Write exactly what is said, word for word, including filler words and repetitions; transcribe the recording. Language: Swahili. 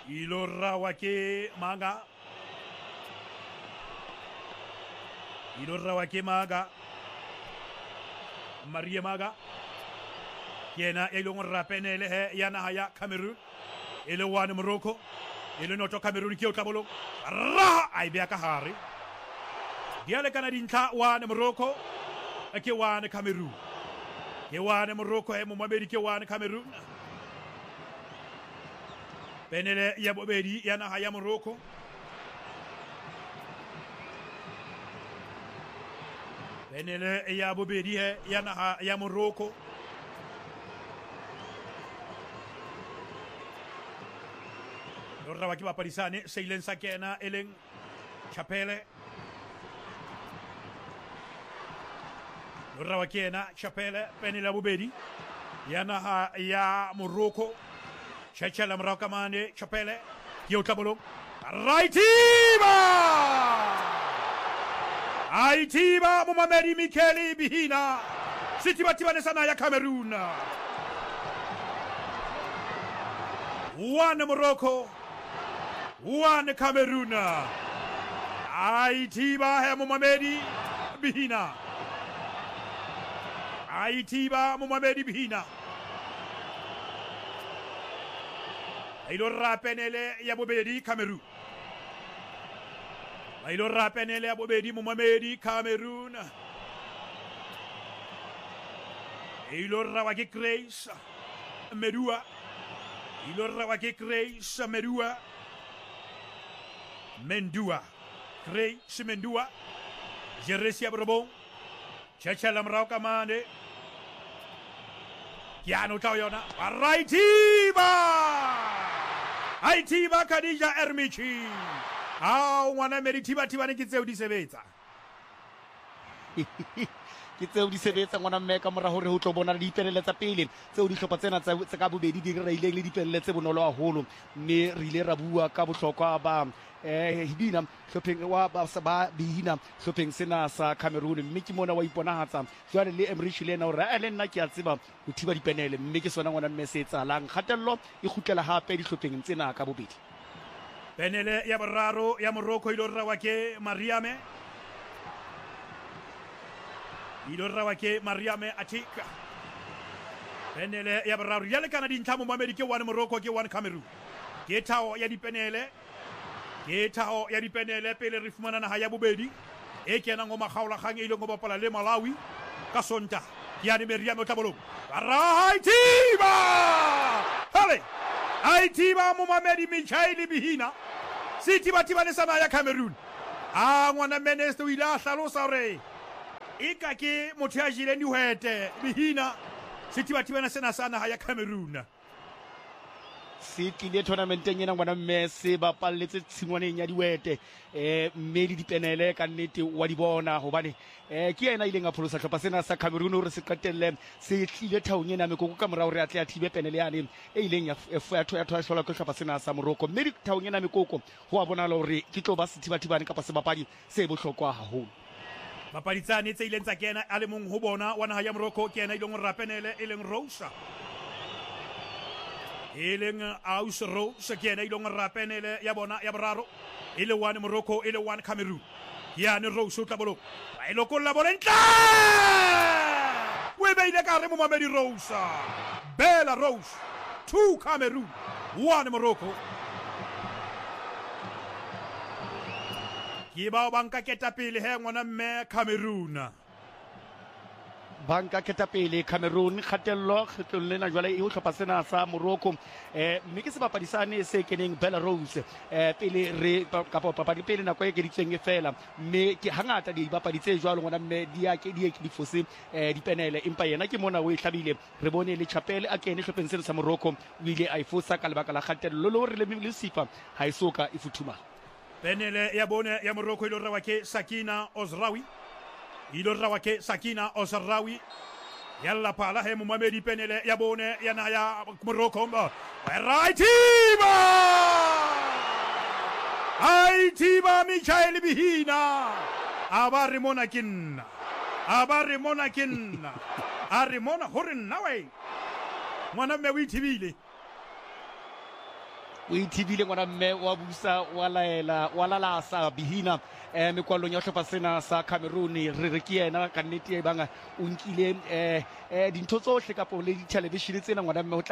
Ilora wake Maga. Ilora wake Maga. Maria Maga. Kiena elon rapenele he yana haya Cameroon. Ele wane Morocco. Ele noto Cameroon kio tabolo. Ra aibea kahari. Diale kanadinta wane Morocco. Ake wane Cameroon. Ke wane Morocco he mumabedi ke wane Cameroon. Penele yabobedi yana haya Morocco. Penele yabobedi he yana haya Morocco. Lorra wakiwa parisane Seilen Sakena Elen Chapelle. Lorra wakena Chapelle Penele yabobedi yana haya Morocco. Chechela Morocco mande Chapelle Kio tabolo Raitiba Aitiba Mumamedi Mikeli Bihina Sitiba Tibane sana ya Cameroon. One Morocco One Cameroon. Aitiba he Mumamedi Bihina Aitiba Mumamedi Bihina. Ilora penele yabobedi Cameroon. Ilora penele yabobedi Mumamedi Cameroon. Ilora wake Grace Medua. Ilora wake Grace Medua. Mendua. Grace Mendua. Jeresia Brobon. Chechala Mrauka Mande. Kiano Toyona. Raitiba. Aitiba Khadija Ermichi. Ah, wana meritiba tiba nikitseo di sebetsa. Kitseo di sebetsa ngwana mme ka mora hore ho tlo bona dipelele tsa pele tseo di hlopa tsena tsa ka bobedi di re ile le dipelele tse bonolo haholo mme re ile ra bua ka bohlokwa ba eh hidina hlopheng wa ba ba bihina hlopheng sena sa Cameroon mme ke mona wa iponahatsa jwale le Emrich le na hore a le nna ke a tseba ho thiba dipenele mme ke sona ngwana mme se etsalang kgatello e khutlela hape di hlopheng tsena ka bobedi. Penele ya boraro ya Morocco ilorra wake Mariame. Ilorra wake Mariame Atika. Penele ya boraro yale kana dintlha Mumamedi ke one Morocco ke one Cameroon. Ke thao ya dipenele. Ke thao ya dipenele pele re fumana na haya bobedi. E kena ngoma khaola khang ile ngo bapala le Malawi ka Sonta. Ya ni Mariame tabolo. Raitiba! Hale! Aitiba Mumamedi Michaeli Bihina. Siti batiba le sana ya Cameroon. Ah ngwana meneste o ile a hlalosa re. Ika ke motho ya jile dihwete Bihina. Siti batiba na sena sana ya Cameroon. Siti le tournament ena ngwana mme se bapalletse tshingwaneng ya diwete eh mme di dipenele ka nnete wa di bona hobane eh ke yena ile nga pholosa tlhopa sena sa Cameroon hore se qetelle se tlile thaong ena mekoko ka morao re atle a thibe penele yane e ileng ya ya thoya thoya hlola ke tlhopa sena sa Morocco mme di thaong ena mekoko ho a bona hore ke tlo ba se thiba thibane kapa se bapadi se bohlokwa haholo. Bapadi tsane tse ileng tsa kena a le mong ho bona wa naha ya Morocco ke yena ileng ra penele ileng Rosa. Ileng Aus Rose ke yena ileng ra penele ya bona ya boraro ile one Morocco ile one Cameroon. Yani Rose o tabolo. Ba ile ko la bolentla. We be ile ka re Mumamedi Rosa. Bella Rose. Two Cameroon, one Morocco. Kiba banka ketapile he ngwana mme Cameroon. Banka ketapele Cameroon khatello khetolena jwale e ho hlopha sena sa Morocco eh mme ke se bapadisane se keneng Belarus eh pele re kapa papadi pele nako e ke ditseng e fela mme ke hangata di bapaditse jwalo ngwana mme di ya ke di ke di fose eh dipenele empa yena ke mona o e hlabile re bone le Chapelle a kene hlopheng sena sa Morocco o ile a ifosa ka lebaka la khatello lo re le le sifa ha isoka e futhuma. Penele ya bone ya Morocco ile ra ke Sakina Ozraoui. Ilorra wake Sakina Ozraoui. Yalla pala he Mumamedi penele ya bone ya na ya Morocco. Raitiba! Aitiba Michaeli Bihina. Abari Monakin. Abari Monakin. Arimona horin nawe. Mwana me witibili. o ithibile ngwana mme wa busa wa laela wa lalasa Bihina eh mekwalong ya hlopha sena sa Cameroon re re ke yena ka nnete e banga o nkile eh eh dintho tsohle ka po le di television tsena ngwana mme